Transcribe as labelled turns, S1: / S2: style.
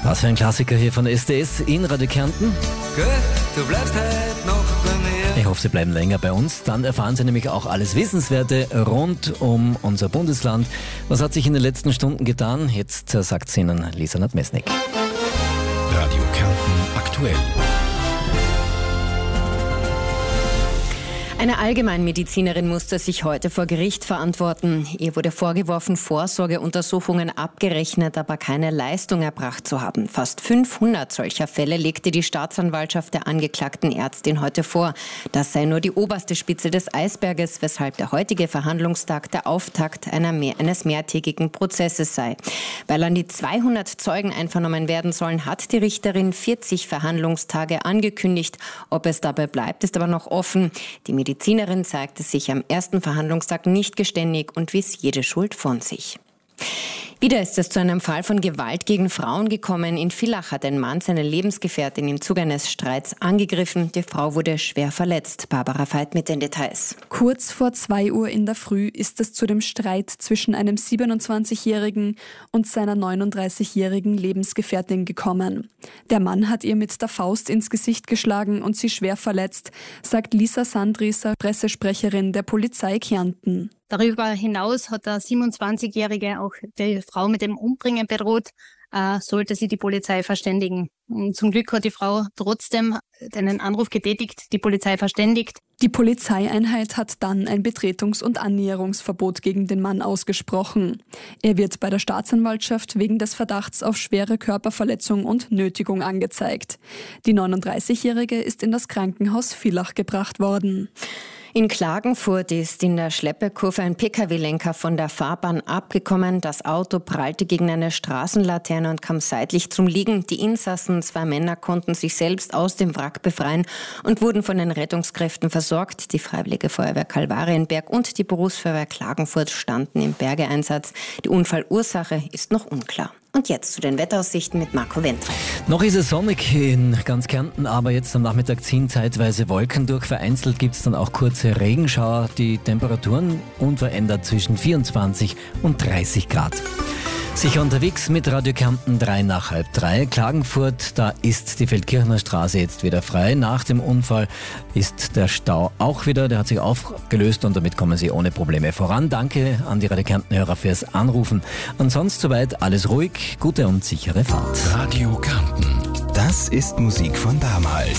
S1: Was für ein Klassiker hier von SDS in Radio Kärnten.
S2: Gut, du bleibst heute noch bei mir.
S1: Ich hoffe, Sie bleiben länger bei uns. Dann erfahren Sie nämlich auch alles Wissenswerte rund um unser Bundesland. Was hat sich in den letzten Stunden getan? Jetzt sagt es Ihnen Lisa Nadmesnik.
S3: Radio Kärnten aktuell.
S4: Eine Allgemeinmedizinerin musste sich heute vor Gericht verantworten. Ihr wurde vorgeworfen, Vorsorgeuntersuchungen abgerechnet, aber keine Leistung erbracht zu haben. Fast 500 solcher Fälle legte die Staatsanwaltschaft der angeklagten Ärztin heute vor. Das sei nur die oberste Spitze des Eisberges, weshalb der heutige Verhandlungstag der Auftakt eines mehrtägigen Prozesses sei. Weil an die 200 Zeugen einvernommen werden sollen, hat die Richterin 40 Verhandlungstage angekündigt. Ob es dabei bleibt, ist aber noch offen. Die Medizinerin zeigte sich am ersten Verhandlungstag nicht geständig und wies jede Schuld von sich. Wieder ist es zu einem Fall von Gewalt gegen Frauen gekommen. In Villach hat ein Mann seine Lebensgefährtin im Zuge eines Streits angegriffen. Die Frau wurde schwer verletzt. Barbara Veit mit den Details.
S5: Kurz vor 2 Uhr in der Früh ist es zu dem Streit zwischen einem 27-Jährigen und seiner 39-jährigen Lebensgefährtin gekommen. Der Mann hat ihr mit der Faust ins Gesicht geschlagen und sie schwer verletzt, sagt Lisa Sandrieser, Pressesprecherin der Polizei Kärnten.
S6: Darüber hinaus hat der 27-Jährige auch die Frau mit dem Umbringen bedroht, sollte sie die Polizei verständigen. Und zum Glück hat die Frau trotzdem einen Anruf getätigt, die Polizei verständigt.
S5: Die Polizeieinheit hat dann ein Betretungs- und Annäherungsverbot gegen den Mann ausgesprochen. Er wird bei der Staatsanwaltschaft wegen des Verdachts auf schwere Körperverletzung und Nötigung angezeigt. Die 39-Jährige ist in das Krankenhaus Villach gebracht worden.
S4: In Klagenfurt ist in der Schleppekurve ein Pkw-Lenker von der Fahrbahn abgekommen. Das Auto prallte gegen eine Straßenlaterne und kam seitlich zum Liegen. Die Insassen, 2 Männer, konnten sich selbst aus dem Wrack befreien und wurden von den Rettungskräften versorgt. Die Freiwillige Feuerwehr Kalvarienberg und die Berufsfeuerwehr Klagenfurt standen im Bergeeinsatz. Die Unfallursache ist noch unklar. Und jetzt zu den Wetteraussichten mit Marco Wendt.
S1: Noch ist es sonnig in ganz Kärnten, aber jetzt am Nachmittag ziehen zeitweise Wolken durch. Vereinzelt gibt es dann auch kurze Regenschauer. Die Temperaturen unverändert zwischen 24 und 30 Grad. Sicher unterwegs mit Radio Kärnten 3 nach halb 3. Klagenfurt, da ist die Feldkirchner Straße jetzt wieder frei. Nach dem Unfall ist der Stau auch wieder, der hat sich aufgelöst und damit kommen Sie ohne Probleme voran. Danke an die Radio Kärnten-Hörer fürs Anrufen. Ansonsten soweit alles ruhig, gute und sichere Fahrt.
S3: Radio Kärnten, das ist Musik von damals.